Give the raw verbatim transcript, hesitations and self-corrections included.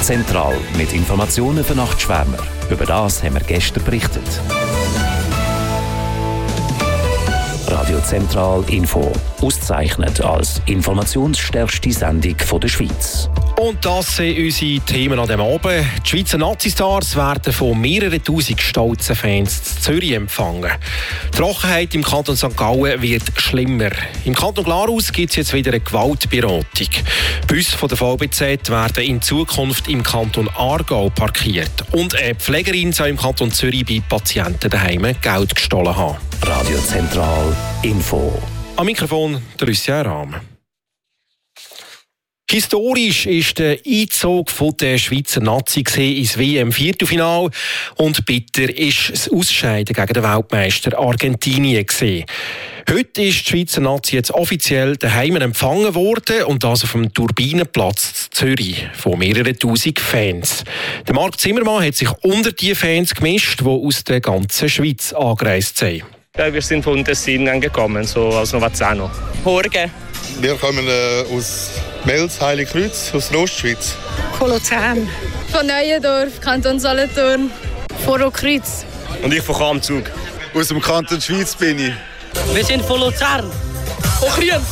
Zentral mit Informationen für Nachtschwärmer. Über das haben wir gestern berichtet. Radio Zentral Info. Ausgezeichnet als informationsstärkste Sendung der Schweiz. Und das sind unsere Themen an diesem Abend. Die Schweizer Nazistars werden von mehreren tausend stolzen Fans in Zürich empfangen. Die Trockenheit im Kanton Sankt Gallen wird schlimmer. Im Kanton Glarus gibt es jetzt wieder eine Gewaltberatung. Busse von der V B Z werden in Zukunft im Kanton Aargau parkiert. Und eine Pflegerin soll im Kanton Zürich bei Patienten daheim Geld gestohlen haben. Radio Zentral Info. Am Mikrofon der Lucien Rahm. Historisch war der Einzug der Schweizer Nazi ins W M-Viertelfinale und bitter ist das Ausscheiden gegen den Weltmeister Argentinien. Heute ist die Schweizer Nazi jetzt offiziell daheim empfangen worden und das auf dem Turbinenplatz in Zürich von mehreren tausend Fans. Der Marc Zimmermann hat sich unter die Fans gemischt, die aus der ganzen Schweiz angereist sind. Ja, wir sind von Tessin angekommen, so aus Novazzano. Morgen. Wir kommen äh, aus Mels, Heiligkreuz, aus der Ostschweiz. Kolozern. Von Neuendorf, Kanton Solothurn. Von Rotkreuz. Und ich von Kamzug. Aus dem Kanton Schweiz bin ich. Wir sind von Luzern. Von Grün.